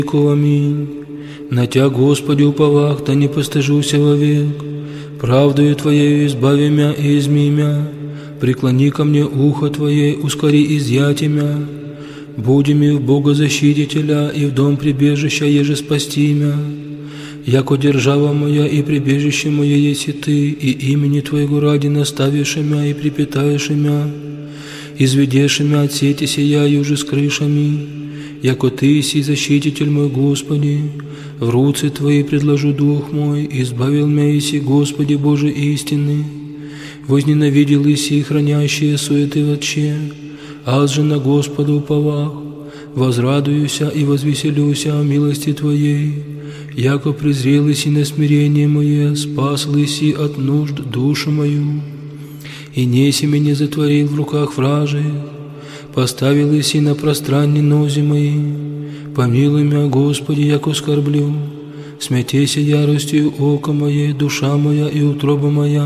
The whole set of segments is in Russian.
Аминь. На Тя, Господи, уповах, да не постыжуся вовек. Правдою Твоею избави мя и изми мя. Преклони ко мне ухо Твое, ускори изъятие мя. Буди ми в Бога защитителя и в дом прибежища, еже спасти мя. Яко держава моя и прибежище мое еси Ты, и имени Твоего ради наставишь мя и припитаешь мя. Изведешь мя от сети сия юже с крышами. Яко Ты си защититель мой, Господи, в руцы Твои предложу дух мой, избавил мя иси, Господи Боже истины. Возненавидел иси хранящие суеты вотче, аз же на Господа уповах, возрадуюся и возвеселюся о милости Твоей. Яко презрел иси на смирение мое, спас иси от нужд душу мою. И неси меня затворил в руках вражих, поставил иси на пространне нози мои. Помилуй мя, Господи, яко скорблю, смятейся яростью око мое, душа моя и утроба моя.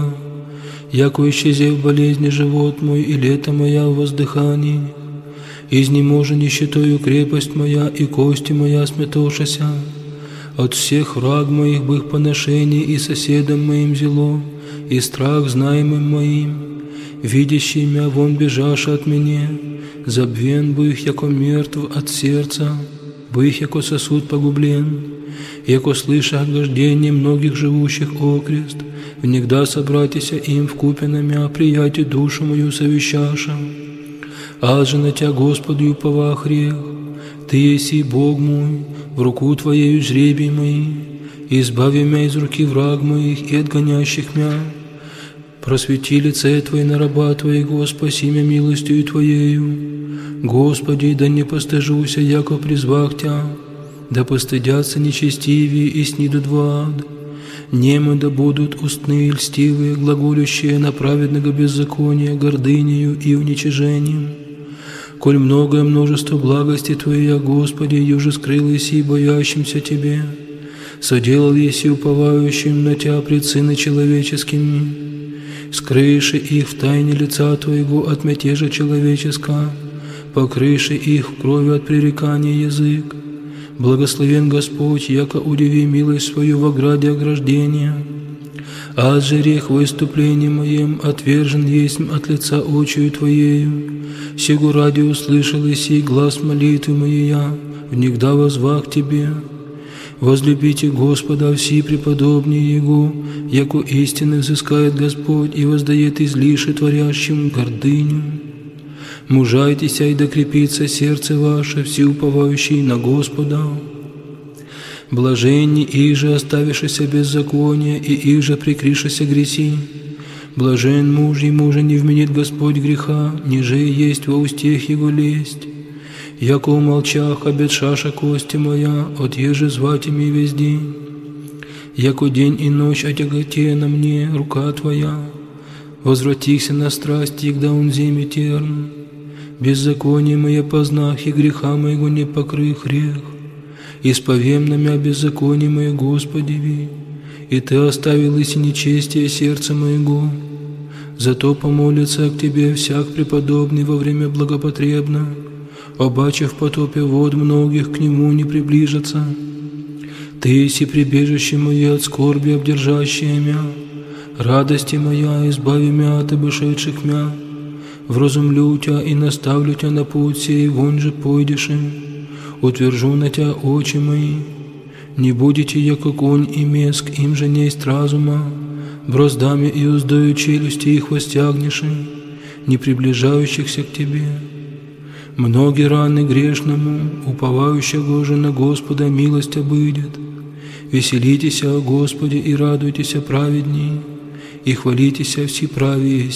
Яко исчезев болезни живот мой и лето моя в воздыхании, изнеможен нищетою крепость моя и кости моя сметошася. От всех враг моих бых поношений и соседом моим зело, и страх знаемым моим, видящий мя вон бежаша от меня, забвен бых, яко мертв от сердца, бых, яко сосуд погублен, яко слыша гождение многих живущих окрест, внегда собратися им вкупе на мя, приятие душу мою совещаша. Аз же на Тя, Господи, уповах грех, Ты еси Бог мой, в руку Твоею жребий мои, избави мя из руки враг моих и отгонящих мя. Просвети лице Твое на раба Твоего, спаси мя милостью Твоею. Господи, да не постыжуся, яко призвах Тя, да постыдятся нечестивые и снидут в ад. Немы да будут устные льстивые, глаголющие на праведного беззакония, гордынею и уничижением. Коль многое множество благости Твоей, Господи, юже скрыл еси боящимся Тебе, соделал еси уповающим на Тя пред сыны человеческими, скрыши их в тайне лица Твоего от мятежа человеческого, покрыши их в крови от пререкания язык. Благословен Господь, яко удиви милость свою в ограде ограждения. Аз же рех выступлением моим отвержен есть от лица очию Твоею. Сего ради услышал и сей глаз молитвы моей я, внегда возвах Тебе. Возлюбите Господа все преподобнее Его, яко истины взыскает Господь и воздает излиши творящим гордыню. Мужайтеся и докрепится сердце ваше, все уповающие на Господа. Блаженни их же оставившися беззакония, и их же прикришися греси. Блажен муж, ему же не вменит Господь греха, ниже есть во устех его лесть. Яко умолчах, обетшаша кости моя, от еже звать ими весь день. Яко день и ночь отяготея на мне рука Твоя, возвратихся на страсти, когда он земе терн. Беззаконие мое познах, и греха моего не покрых грех. Исповем на мя беззаконие мое, Господи, и Ты оставил иси нечестие сердца моего. Зато помолится к Тебе всяк преподобный во время благопотребно, обаче в потопе вод многих к Нему не приближатся. Ты еси прибежище мое от скорби обдержащее мя, радости моя, избави мя от обошедших мя. Вразумлю Тя и наставлю Тя на путь сей, вон же пойдешь им, утвержу на Тя очи мои. Не будете, яко конь и меск, им же несть разума, броздами и уздою челюсти их востягнеши, не приближающихся к Тебе. Многие раны грешному, уповающего же на Господа милость обыдет. Веселитесь о Господе и радуйтесь праведней, и хвалитесь все правее.